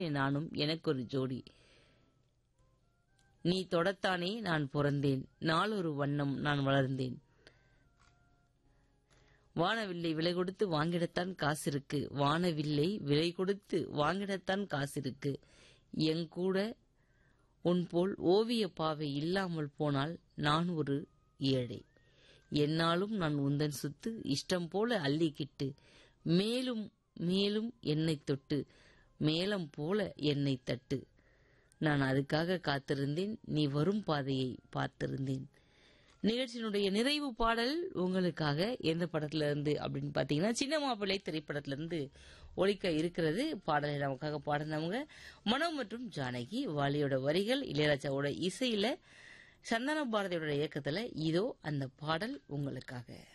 நானும் எனக்கொரு ஜோடி. நீ தொடத்தானே நான் பிறந்தேன், நாளொரு வண்ணம் நான் வளர்ந்தேன். வானவில்லை விலை கொடுத்து வாங்கிடத்தான் காசிருக்கு, வானவில்லை விலை கொடுத்து வாங்கிடத்தான் காசிருக்கு. எங்கூட உன் போல் ஓவிய பாவை இல்லாமல் போனால் நான் ஒரு ஏழை. என்னாலும் நான் உந்தன் சுத்து, இஷ்டம் போல அள்ளிக்கிட்டு, மேலும் மேலும் என்னை தொட்டு, மேலம் போல என்னை தட்டு. நான் அதுக்காக காத்திருந்தேன், நீ வரும் பாதையை பார்த்திருந்தேன். நிகழ்ச்சியினுடைய நிறைவு பாடல் உங்களுக்காக எந்த படத்துல இருந்து அப்படின்னு பாத்தீங்கன்னா, சின்ன மாப்பிள்ளை திரைப்படத்துல இருந்து ஒலிக்க இருக்கிறது. பாடலை நமக்காக பாடினவங்க மனோ மற்றும் ஜானகி. வாலியோட வரிகள், இளையராஜாவோட இசையில, சந்தன பாரதியோட இயக்கத்துல. இதோ அந்த பாடல் உங்களுக்காக.